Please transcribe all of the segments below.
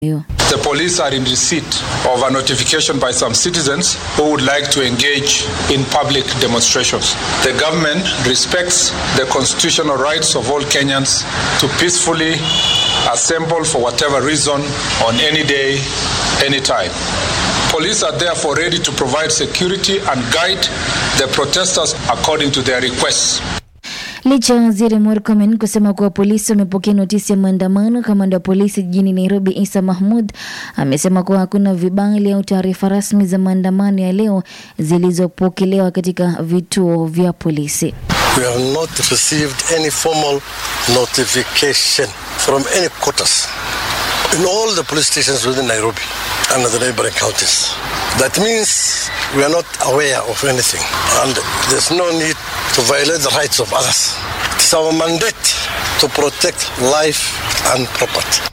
The police are in receipt of a notification by some citizens who would like to engage in public demonstrations. The government respects the constitutional rights of all Kenyans to peacefully assemble for whatever reason on any day, any time. Police are therefore ready to provide security and guide the protesters according to their requests. Licha Waziri Murkomen kusema kuwa polisi wamepokea notisi ya maandamano, kamanda wa polisi jijini Nairobi Isa Mahmud amesema kuwa hakuna vibali au taarifa rasmi za maandamano ya leo zilizopokelewa katika vituo vya polisi. We have not received any formal notification from any quarters in all the police stations within Nairobi and the neighboring counties. That means we are not aware of anything and there's no need to violate the rights of others. It's our mandate to protect life and property.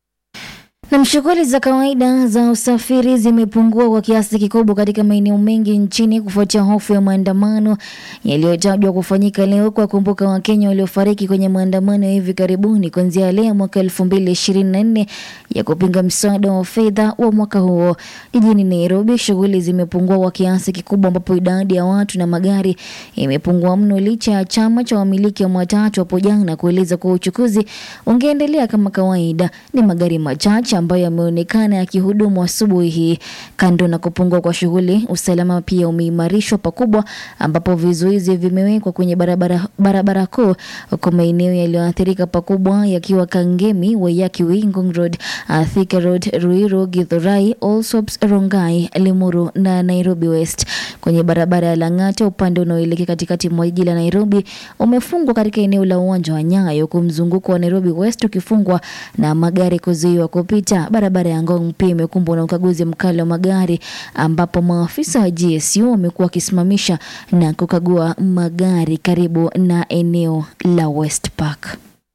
Na shughuli za kawaida za usafiri zimepungua kwa kiasi kikubwa katika maeneo mengi nchini kufuatia hofu ya maandamano yaliyotajwa kufanyika leo kwa kumbuka Wakenya waliofariki kwenye maandamano ya hivi karibuni kuanzia leo mwaka 2024 ya kupinga mswada wa fedha wa mwaka huo. Jijini Nairobi shughuli zimepungua kwa kiasi kikubwa ambapo idadi ya watu na magari imepungua mno licha ya chama cha wamiliki wa matatu hapo jana kueleza kuwa uchukuzi ungeendelea kama kawaida. Ni magari machache ambayo yameonekana yakihudumu asubuhi hii. Kando na kupungua kwa shughuli, usalama pia umeimarishwa pakubwa ambapo vizuizi vimewekwa kwenye barabara kuu kwa maeneo yaliyoathirika pakubwa yakiwa Kangemi, Waiyaki, Ngong Road, Thika Road, Ruiru, Githurai, Allsops, Rongai, Limuru na Nairobi West. Kwenye barabara ya Lang'ata upande unaoelekea katikati mwa jiji la Nairobi umefungwa katika eneo la uwanja wa Nyayo, huku mzunguko wa Nairobi West ukifungwa na magari kuzuiwa kupita. Barabara ya Ngong pia imekumbwa na ukaguzi mkali wa magari ambapo maafisa wa GSU wamekuwa wakisimamisha na kukagua magari karibu na eneo la West Park.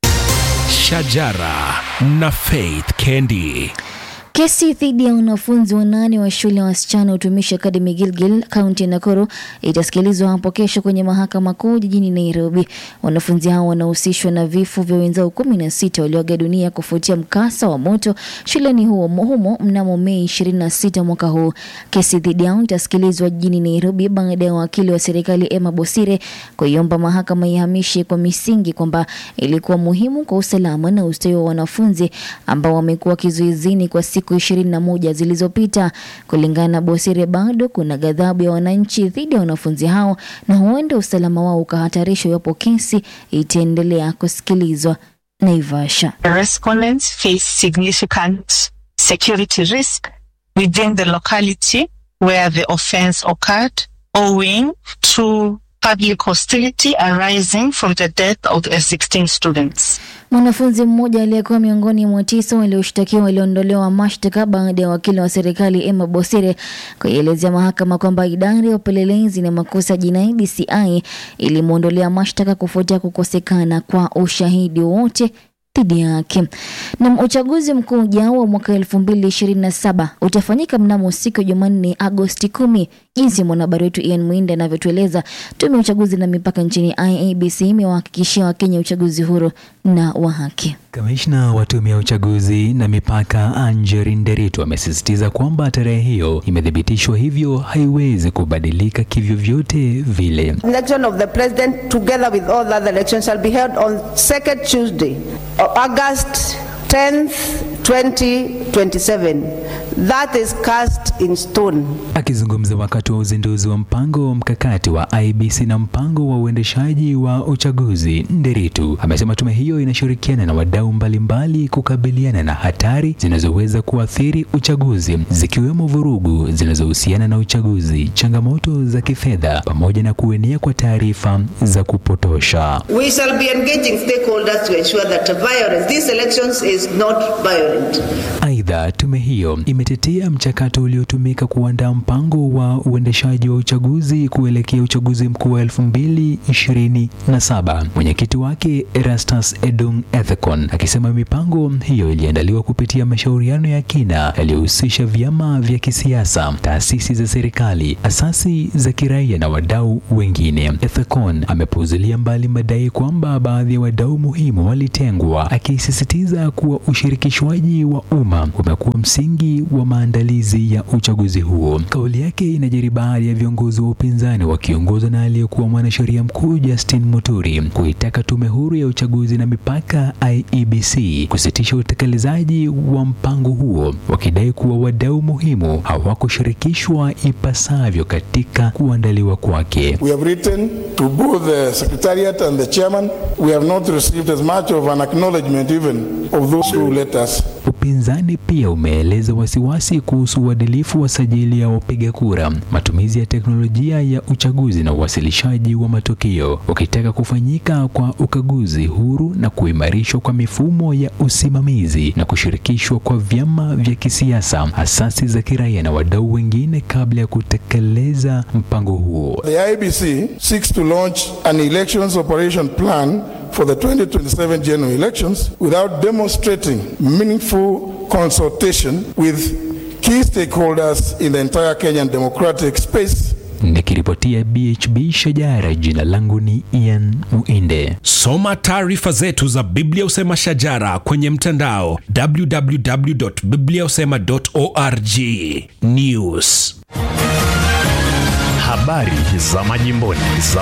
Shajara na Faith Kendi. Kesi dhidi ya wanafunzi 8 wa shule ya wasichana Utumishi Academy Gilgil, County Nakuru itasikilizwa hapo kesho kwenye mahakama kuu jijini Nairobi. Wanafunzi hao wanahusishwa na vifo vya wenzao 16 walioaga dunia kufuatia mkasa wa moto shuleni humo mnamo Mei 26 mwaka huu. Kesi dhidi yao itasikilizwa jijini Nairobi baada ya wakili wa serikali Emma Bosire kuiomba mahakama ihamishe kwa misingi kwamba ilikuwa muhimu kwa usalama na ustawi wa wanafunzi ambao wamekuwa kizuizini kwa siku 21 zilizopita. Kulingana na Bosire, bado kuna ghadhabu ya wananchi dhidi ya wanafunzi hao na huenda usalama wao ukahatarishwa iwapo kesi itaendelea kusikilizwa. Naivasha. The respondents face significant security risk within the locality where the offense occurred, owing to public hostility arising from the death of the 16 students. Mwanafunzi mmoja aliyekuwa miongoni mwa 9 walioshtakiwa aliondolewa mashtaka baada ya wakili wa serikali Emma Bosire kuelezea mahakama kwamba idara ya upelelezi na makosa jinai DCI ilimuondolea mashtaka kufuatia kukosekana kwa ushahidi wote dhidi yake. Na uchaguzi mkuu ujao wa mwaka 2027 utafanyika mnamo siku ya Jumanne Agosti 10. Jinsi mwanahabari wetu Ian Mwinda anavyotueleza, tume ya uchaguzi na mipaka nchini IEBC imewahakikishia Wakenya uchaguzi huru na wa haki. Kamishna wa tume ya uchaguzi na mipaka Angeline Nderitu amesisitiza kwamba tarehe hiyo imethibitishwa, hivyo haiwezi kubadilika kivyovyote vile. Election of the president together with all other elections shall be held on second Tuesday, August 10th, 2027. That is cast in stone. Akizungumza wakati wa uzinduzi wa mpango mkakati wa IEBC na mpango wa uendeshaji wa uchaguzi, Nderitu amesema tume hiyo inashirikiana na wadau mbalimbali kukabiliana na hatari zinazoweza kuathiri uchaguzi, zikiwemo vurugu zinazohusiana na uchaguzi, changamoto za kifedha pamoja na kuenea kwa taarifa za kupotosha. We shall be engaging stakeholders to ensure that violence these elections is not violent. Aidha, tume hiyo imetetea mchakato uliotumika kuandaa mpango wa uendeshaji wa uchaguzi kuelekea uchaguzi mkuu wa 2027. Mwenyekiti wake Erastus Edung Ethekon akisema mipango hiyo iliandaliwa kupitia mashauriano ya kina yaliyohusisha vyama vya kisiasa, taasisi za serikali, asasi za kiraia na wadau wengine. Ethekon amepuuzilia mbali madai kwamba baadhi ya wadau muhimu walitengwa, akisisitiza kuwa ushirikishwaji wa umma akitaka kuwa msingi wa maandalizi ya uchaguzi huo. Kauli yake inajiri baada ya viongozi wa upinzani wakiongozwa na aliyekuwa mwanasheria mkuu Justin Muturi kuitaka tume huru ya uchaguzi na mipaka IEBC kusitisha utekelezaji wa mpango huo, wakidai kuwa wadau muhimu hawakushirikishwa ipasavyo katika kuandaliwa kwake. We have written to both the Secretariat and the Chairman. We have not received as much of an acknowledgement even of those who let us. Upinzani pia umeeleza wasiwasi kuhusu uadilifu wa sajili ya wapiga kura, matumizi ya teknolojia ya uchaguzi na uwasilishaji wa matokeo, wakitaka kufanyika kwa ukaguzi huru na kuimarishwa kwa mifumo ya usimamizi na kushirikishwa kwa vyama vya kisiasa, asasi za kiraia na wadau wengine kabla ya kutekeleza mpango huo. The IEBC seeks to launch an elections operation plan for the 2027 general elections without demonstrating meaningful consultation with key stakeholders in the entire Kenyan democratic space. Nikiripotia BHB Shajara, jina langu ni Ian Muinde. Soma taarifa zetu za Biblia Usema Shajara kwenye mtandao www.bibliausema.org. News. Habari za majimboni.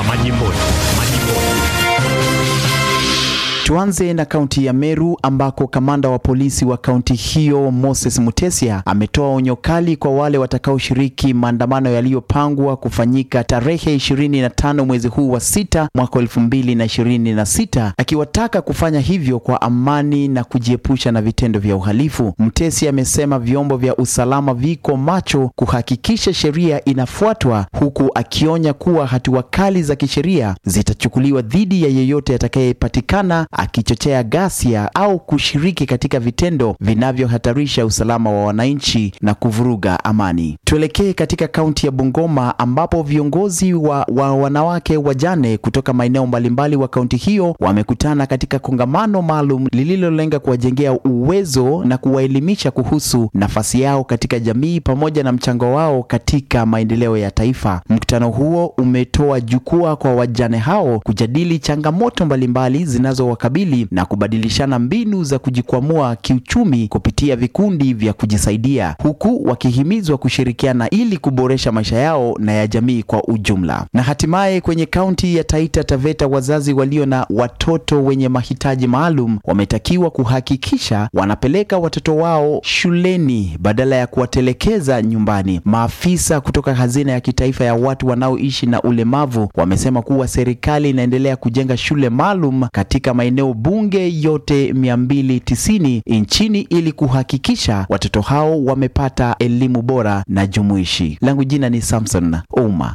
Tuanze na kaunti ya Meru ambako kamanda wa polisi wa kaunti hiyo Moses Mutesia ametoa onyo kali kwa wale watakaoshiriki maandamano yaliyopangwa kufanyika tarehe 25 mwezi huu wa 6 mwaka 2026, akiwataka kufanya hivyo kwa amani na kujiepusha na vitendo vya uhalifu. Mutesia amesema vyombo vya usalama viko macho kuhakikisha sheria inafuatwa, huku akionya kuwa hatua kali za kisheria zitachukuliwa dhidi ya yeyote atakayepatikana akichochea ghasia au kushiriki katika vitendo vinavyohatarisha usalama wa wananchi na kuvuruga amani. Tuelekee katika kaunti ya Bungoma ambapo viongozi wa wanawake wajane kutoka maeneo mbalimbali wa kaunti hiyo wamekutana katika kongamano maalum lililolenga kuwajengea uwezo na kuwaelimisha kuhusu nafasi yao katika jamii pamoja na mchango wao katika maendeleo ya taifa. Mkutano huo umetoa jukwaa kwa wajane hao kujadili changamoto mbalimbali zinazowakabili na kubadilishana mbinu za kujikwamua kiuchumi kupitia vikundi vya kujisaidia, huku wakihimizwa kushirikiana ili kuboresha maisha yao na ya jamii kwa ujumla. Na hatimaye kwenye kaunti ya Taita Taveta, wazazi walio na watoto wenye mahitaji maalum wametakiwa kuhakikisha wanapeleka watoto wao shuleni badala ya kuwatelekeza nyumbani. Maafisa kutoka hazina ya kitaifa ya watu wanaoishi na ulemavu wamesema kuwa serikali inaendelea kujenga shule maalum katika maeneo bunge yote 290 nchini ili kuhakikisha watoto hao wamepata elimu bora na jumuishi. Langu jina ni Samson Ouma.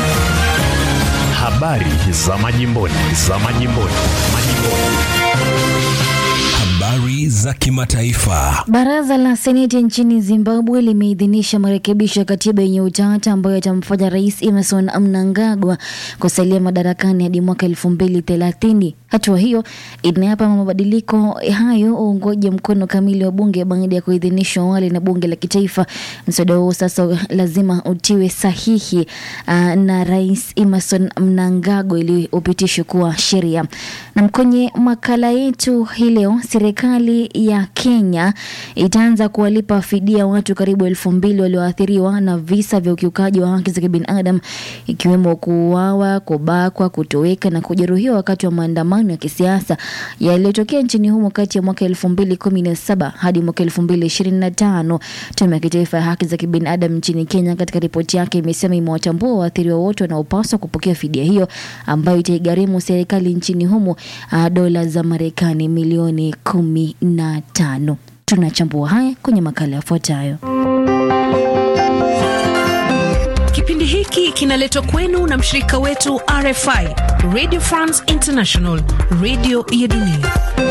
Habari za majimboni. Habari za kimataifa. Baraza la Seneti nchini Zimbabwe limeidhinisha marekebisho ya katiba yenye utata ambayo yatamfanya Rais Emmerson Mnangagwa kusalia madarakani hadi mwaka 2030. Hatua hiyo inayapa mabadiliko hayo uongoje mkono kamili wa bunge baada ya kuidhinishwa awali na bunge la kitaifa. Mswada huo sasa lazima utiwe sahihi na Rais Emmerson Mnangagwa ili upitishwe kuwa sheria. Na kwenye makala yetu hii leo, serikali ya Kenya itaanza kuwalipa fidia watu karibu 2,000 walioathiriwa na visa vya ukiukaji wa haki za kibinadamu, ikiwemo kuuawa, kubakwa, kutoweka na kujeruhiwa wakati wa maandamano ya kisiasa yaliyotokea nchini humo kati ya mwaka 2017 hadi mwaka 2025. Tume ya kitaifa ya haki za kibinadamu nchini Kenya katika ripoti yake imesema imewatambua waathiriwa wote wanaopaswa kupokea fidia hiyo ambayo itaigharimu serikali nchini humo dola za Marekani milioni 15. Tunachambua haya kwenye makala yafuatayo. Kipindi hiki kinaletwa kwenu na mshirika wetu RFI, Radio France International, radio ya dunia.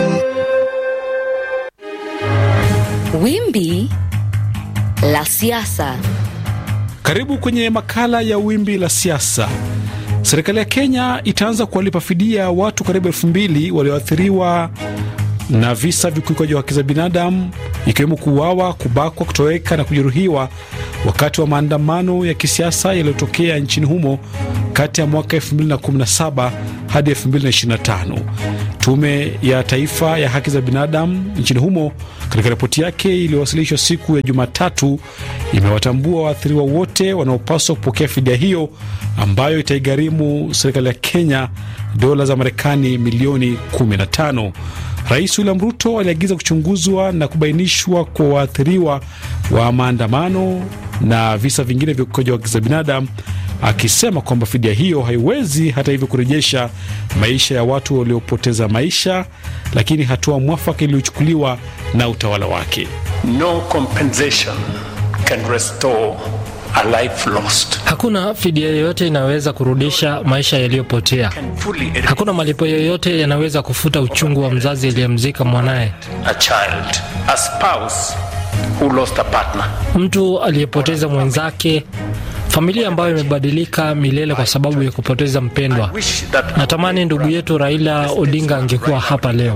Wimbi la siasa. Karibu kwenye makala ya wimbi la siasa. Serikali ya Kenya itaanza kuwalipa fidia watu karibu 2,000 walioathiriwa na visa vya ukiukaji wa haki za binadamu, ikiwemo kuuawa, kubakwa, kutoweka na kujeruhiwa wakati wa maandamano ya kisiasa yaliyotokea nchini humo kati ya mwaka 2017 hadi 2025. Tume ya Taifa ya Haki za Binadamu nchini humo katika ripoti yake iliyowasilishwa siku ya Jumatatu imewatambua waathiriwa wote wanaopaswa kupokea fidia hiyo ambayo itaigharimu serikali ya Kenya dola za Marekani milioni 15. Rais William Ruto aliagiza kuchunguzwa na kubainishwa kwa waathiriwa wa maandamano na visa vingine vya ukiukaji wa haki za binadamu, akisema kwamba fidia hiyo haiwezi hata hivyo kurejesha maisha ya watu waliopoteza maisha, lakini hatua mwafaka iliyochukuliwa na utawala wake. No compensation can restore a life lost. Hakuna fidia yoyote inaweza kurudisha maisha yaliyopotea. Hakuna malipo yoyote yanaweza kufuta uchungu wa mzazi aliyemzika mwanae. A child, a spouse who lost a partner. Mtu aliyepoteza mwenzake, familia ambayo imebadilika milele kwa sababu ya kupoteza mpendwa. Natamani ndugu yetu Raila Odinga angekuwa hapa leo.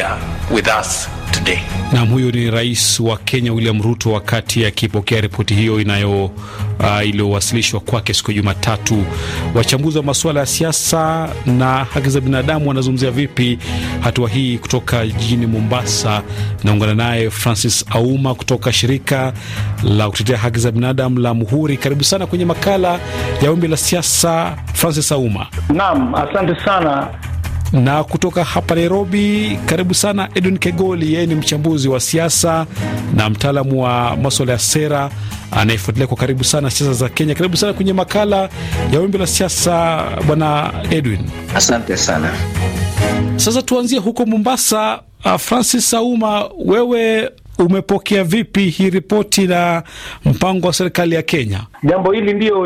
Na huyo ni rais wa Kenya William Ruto wakati akipokea ripoti hiyo iliyowasilishwa kwake siku ya Jumatatu. Wachambuzi wa masuala ya siasa na haki za binadamu wanazungumzia vipi hatua hii? Kutoka jijini Mombasa naungana naye Francis Auma kutoka shirika la kutetea haki za binadamu la Muhuri. Karibu sana kwenye makala ya Wimbi la Siasa, Francis Auma. Naam, asante sana. Na kutoka hapa Nairobi, karibu sana Edwin Kegoli. Yeye ni mchambuzi wa siasa na mtaalamu wa masuala ya sera anayefuatilia kwa karibu sana siasa za Kenya. Karibu sana kwenye makala ya Wimbi la Siasa, bwana Edwin. Asante sana. Sasa tuanzie huko Mombasa. Francis Auma, wewe umepokea vipi hii ripoti na mpango wa serikali ya Kenya? Jambo hili ndio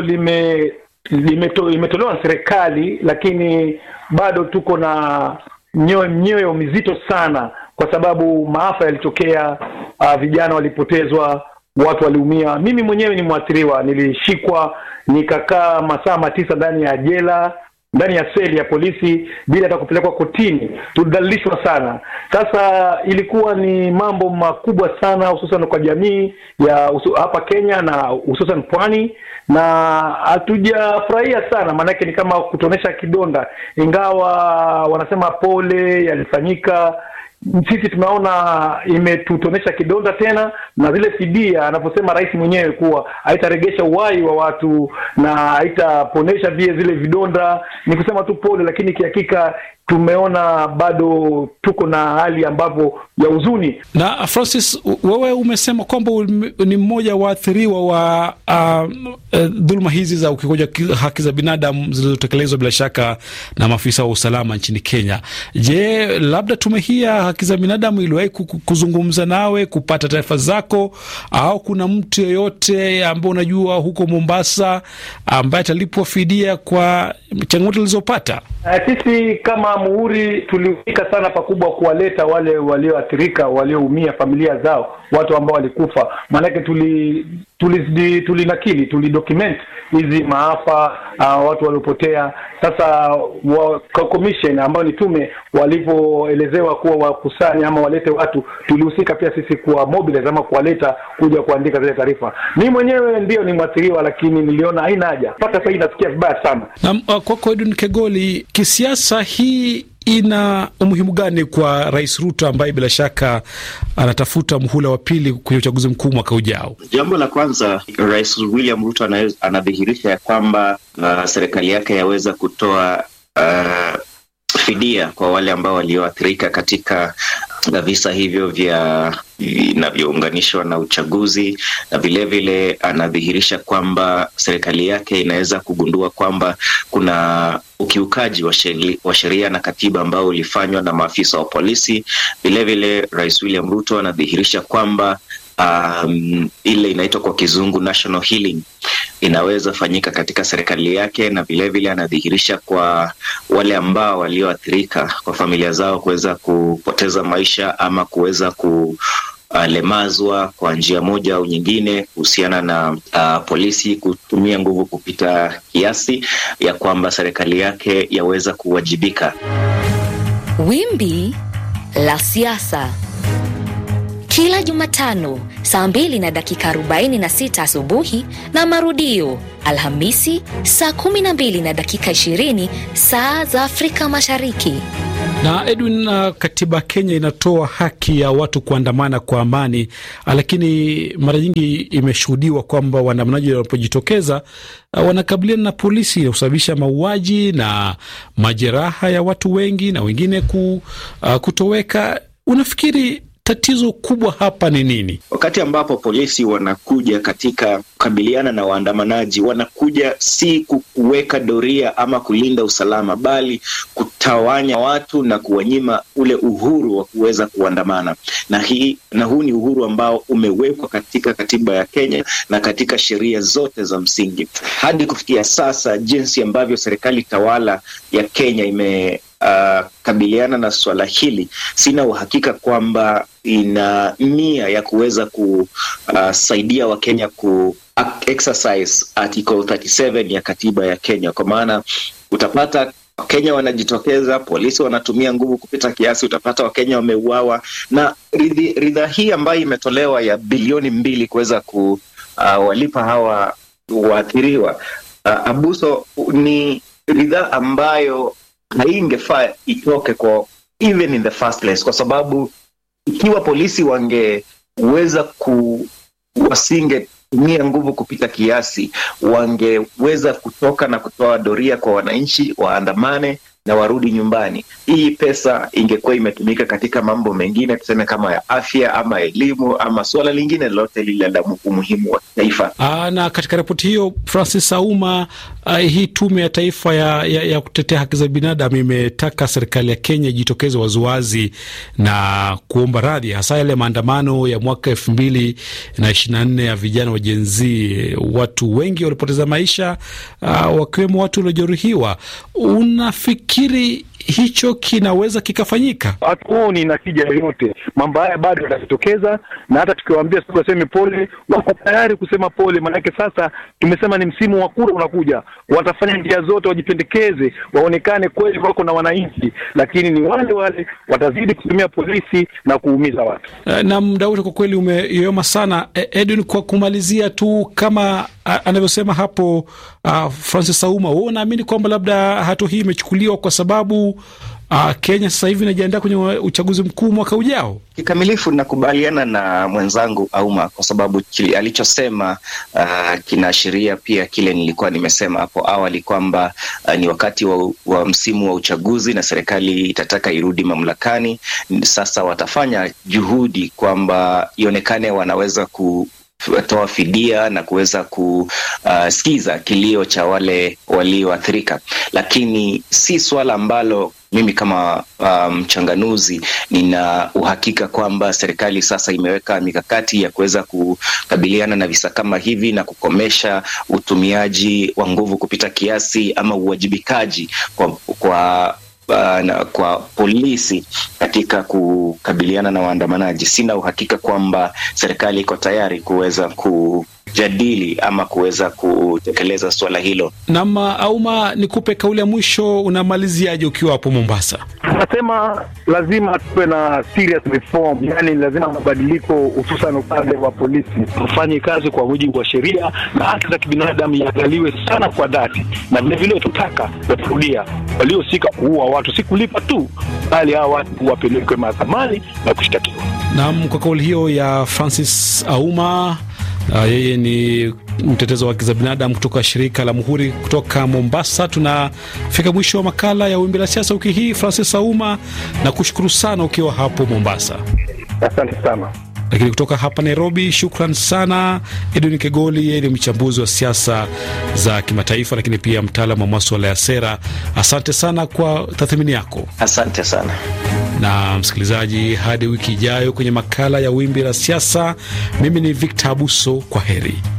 imetolewa na serikali, lakini bado tuko na mioyo mizito sana, kwa sababu maafa yalitokea, vijana walipotezwa, watu waliumia. Mimi mwenyewe ni mwathiriwa, nilishikwa nikakaa masaa 9 ndani ya jela, ndani ya seli ya polisi bila hata kupelekwa kotini. Tulidhalilishwa sana. Sasa ilikuwa ni mambo makubwa sana, hususan kwa jamii ya hapa Kenya na hususan pwani, na hatujafurahia sana, maana ni kama kutonesha kidonda, ingawa wanasema pole yalifanyika. Sisi tunaona imetutonesha kidonda tena, na zile fidia anaposema rais mwenyewe kuwa haitaregesha uhai wa watu na haitaponesha zile vidonda, ni kusema tu pole, lakini kihakika tumeona bado tuko na hali ambapo ya huzuni. Na Francis, wewe umesema kwamba ni mmoja wa waathiriwa wa dhuluma hizi za ukiukaji haki za binadamu zilizotekelezwa bila shaka na maafisa wa usalama nchini Kenya. Je, labda tume hii ya haki za binadamu iliwahi kuzungumza nawe, kupata taarifa zako, au kuna mtu yeyote ambaye unajua huko Mombasa ambaye atalipwa fidia kwa changamoto zilizopata? Sisi kama Muhuri tulifika sana pakubwa kuwaleta wale walioathirika, walioumia, familia zao, watu ambao walikufa. Maana yake tulinakili, tulidocument hizi maafa, watu waliopotea. Sasa commission ambayo ni tume walipoelezewa kuwa wakusanya ama walete watu, tulihusika pia sisi kuwa mobilize ama kuwaleta kuja kuandika zile taarifa. Mimi mwenyewe ndio ni mwathiriwa, lakini niliona haina haja. Mpaka sasa inasikia vibaya sana. Na kwa Edwin Kegoli, kisiasa hii ina umuhimu gani kwa Rais Ruto ambaye bila shaka anatafuta muhula wa pili kwenye uchaguzi mkuu mwaka ujao? Jambo la kwanza, Rais William Ruto anadhihirisha ya kwamba serikali yake yaweza kutoa fidia kwa wale ambao walioathirika katika visa hivyo vinavyounganishwa na uchaguzi, na vile vile anadhihirisha kwamba serikali yake inaweza kugundua kwamba kuna ukiukaji wa sheria na katiba ambao ulifanywa na maafisa wa polisi. Vile vile Rais William Ruto anadhihirisha kwamba ile inaitwa kwa kizungu national healing inaweza fanyika katika serikali yake, na vile vile anadhihirisha kwa wale ambao walioathirika kwa familia zao kuweza kupoteza maisha ama kuweza kulemazwa kwa njia moja au nyingine kuhusiana na polisi kutumia nguvu kupita kiasi, ya kwamba serikali yake yaweza kuwajibika. Wimbi la Siasa. kila Jumatano saa 2:46 asubuhi na marudio Alhamisi saa 12:20 saa za Afrika Mashariki. Na Edwin, katiba Kenya inatoa haki ya watu kuandamana kwa amani, lakini mara nyingi imeshuhudiwa kwamba waandamanaji wanapojitokeza wanakabiliana na polisi na kusababisha mauaji na majeraha ya watu wengi na wengine kutoweka. Unafikiri tatizo kubwa hapa ni nini? Wakati ambapo polisi wanakuja katika kukabiliana na waandamanaji, wanakuja si kuweka doria ama kulinda usalama, bali kutawanya watu na kuwanyima ule uhuru wa kuweza kuandamana. Na huu ni uhuru ambao umewekwa katika katiba ya Kenya na katika sheria zote za msingi. Hadi kufikia sasa, jinsi ambavyo serikali tawala ya Kenya kabiliana na swala hili, sina uhakika kwamba ina nia ya kuweza kusaidia Wakenya ku exercise Article 37 ya katiba ya Kenya. Kwa maana utapata Wakenya wanajitokeza, polisi wanatumia nguvu kupita kiasi, utapata Wakenya wameuawa, na ridhaa hii ambayo imetolewa ya bilioni 2 kuweza kuwalipa hawa waathiriwa, Abuso, ni ridhaa ambayo haingefaa itoke kwa even in the first place, kwa sababu ikiwa polisi wangeweza wasingetumia nguvu kupita kiasi, wangeweza kutoka na kutoa doria kwa wananchi waandamane na warudi nyumbani. Hii pesa ingekuwa imetumika katika mambo mengine, tuseme kama ya afya ama elimu ama swala lingine lolote lile la umuhimu wa taifa. Na katika ripoti hiyo, Francis Auma, hii tume ya taifa ya kutetea haki za binadamu imetaka serikali ya Kenya jitokeze waziwazi na kuomba radhi, hasa yale maandamano ya mwaka 2024 ya vijana wa Gen Z. Watu wengi walipoteza maisha, wakiwemo watu waliojeruhiwa. Unafikiri hicho kinaweza kikafanyika? Hatuoni natija yoyote. Mambo haya bado yatajitokeza, na hata tukiwaambia sisi waseme pole, wako tayari kusema pole. Maana sasa tumesema ni msimu wa kura unakuja, watafanya njia zote wajipendekeze, waonekane kweli wako na wananchi, lakini ni wale watazidi kutumia polisi na kuumiza watu. Na muda wote kwa kweli umeyoma sana. Edwin, kwa kumalizia tu, kama anavyosema hapo Francis Auma, wewe unaamini kwamba labda hatua hii imechukuliwa kwa sababu Kenya sasa hivi inajiandaa kwenye uchaguzi mkuu mwaka ujao? Kikamilifu nakubaliana na mwenzangu Auma, kwa sababu alichosema kinaashiria pia kile nilikuwa nimesema hapo awali kwamba ni wakati wa msimu wa uchaguzi na serikali itataka irudi mamlakani. Sasa watafanya juhudi kwamba ionekane wanaweza kutoa fidia na kuweza kusikiza kilio cha wale walioathirika, lakini si swala ambalo mimi kama mchanganuzi nina uhakika kwamba serikali sasa imeweka mikakati ya kuweza kukabiliana na visa kama hivi na kukomesha utumiaji wa nguvu kupita kiasi ama uwajibikaji kwa polisi katika kukabiliana na waandamanaji. Sina uhakika kwamba serikali iko tayari kuweza kujadili ama kuweza kutekeleza swala hilo. Na Auma, nikupe kauli ya mwisho, unamaliziaje ukiwa hapo Mombasa? Nasema lazima tuwe na serious reform, yani lazima mabadiliko, hususan upande wa polisi. Tufanye kazi kwa mujibu wa sheria na haki za kibinadamu iangaliwe sana kwa dhati, na vile tutaka kurudia waliohusika kuua watu si kulipa tu, bali hao watu wapelekwe mahakamani na kushtakiwa. Naam, kwa kauli hiyo ya Francis Auma, yeye ni mtetezi wa haki za binadamu kutoka shirika la Muhuri kutoka Mombasa. Tunafika mwisho wa makala ya Wimbi la Siasa wiki hii. Francis Auma, na kushukuru sana ukiwa hapo Mombasa. Asante sana. Lakini kutoka hapa Nairobi, shukran sana Edwin Kegoli. Yeye ni mchambuzi wa siasa za kimataifa, lakini pia mtaalamu wa masuala ya sera. Asante sana kwa tathmini yako. Asante sana. Na msikilizaji, hadi wiki ijayo kwenye makala ya Wimbi la Siasa, mimi ni Victor Abuso. Kwa heri.